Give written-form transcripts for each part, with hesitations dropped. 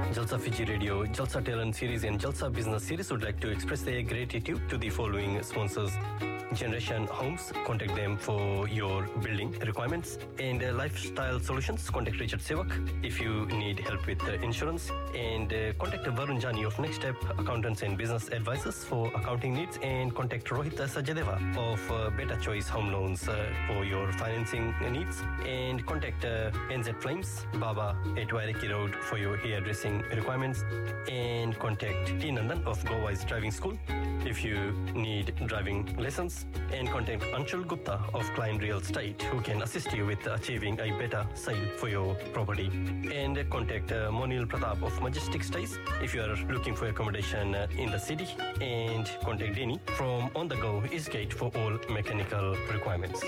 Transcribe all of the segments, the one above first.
Jalsa Fiji Radio, Jalsa Talent Series and Jalsa Business Series would like to express their gratitude to the following sponsors. Generation Homes, contact them for your building requirements. And Lifestyle Solutions, contact Richard Sevak if you need help with insurance. And contact Varun Jani of Next Step Accountants and Business Advisors for accounting needs. And contact Rohit Sajadeva of Better Choice Home Loans for your financing needs. And contact NZ Flames, Baba at Wairiki Road for your hairdressing requirements. And contact T. Nandan of Go Wise Driving School if you need driving lessons. And contact Anshul Gupta of Klein Real Estate who can assist you with achieving a better sale for your property. And contact Monil Pratap of Majestic Stays if you are looking for accommodation in the city. And contact Denny from On The Go Eastgate for all mechanical requirements.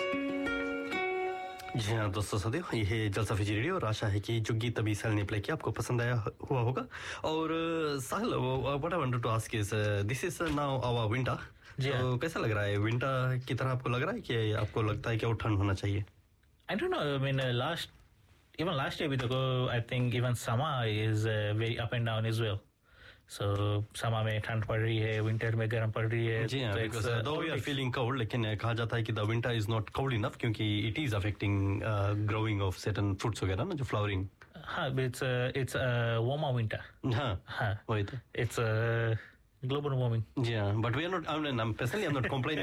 जी हाँ दोस्तों साथियों, ये है जलसा Fiji radio और आशा है कि जो गीत अभी साहिल ने प्ले किया आपको पसंद आया हुआ होगा. और साहिल, what I wanted to ask is this is now our winter. तो कैसा लग रहा है विंटर की तरह आपको लग रहा है कि आपको लगता है कि और ठंड होना चाहिए? I don't know. I mean, last year with ago, I think even summer is very up and down as well. So summer में ठंड पड़ रही है, winter में गर्म पड़ रही है. जी हाँ, because though we are feeling cold, लेकिन कहा जाता है कि the winter is not cold enough क्योंकि it is affecting growing of certain fruits वगैरह ना, जो flowering. हाँ, it's warmer winter. हाँ, वही तो. It's global warming. Yeah, but we are not. I'm personally, I'm not complaining.